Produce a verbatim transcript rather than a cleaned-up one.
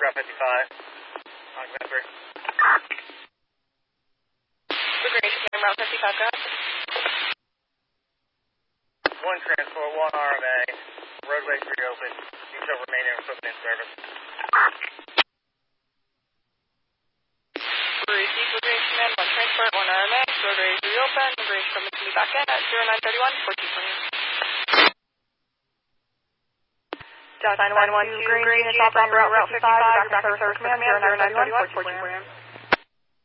Route fifty-five. On command three. Green, command Route fifty-five, go ahead. One transport, one R M A. Roadways reopened. You shall remain in equipment in service. Receive Green command, one transport, one R M A. Roadways reopened. Green coming to me back in at zero nine thirty-one, fourteen from you. Delta nine one two, Green, units off on Route fifty-five, back in service for command, zero nine thirty-one, fourteen from you.